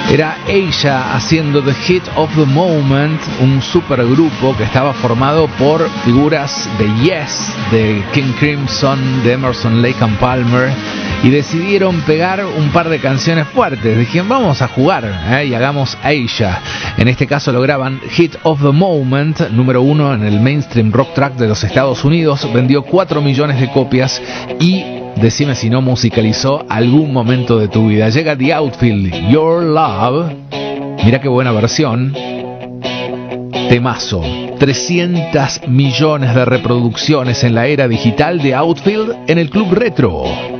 Era ella haciendo The Hit of the Moment, un supergrupo que estaba formado por figuras de Yes, de King Crimson, de Emerson, Lake and Palmer, y decidieron pegar un par de canciones fuertes. Dijeron, vamos a jugar y hagamos Asia. En este caso lo graban Hit of the Moment, número 1 en el mainstream rock track de los Estados Unidos, vendió 4 millones de copias y decime si no musicalizó algún momento de tu vida. Llega The Outfield, Your Love. Mira qué buena versión. Temazo. 300 millones de reproducciones en la era digital de Outfield en el Club Retro.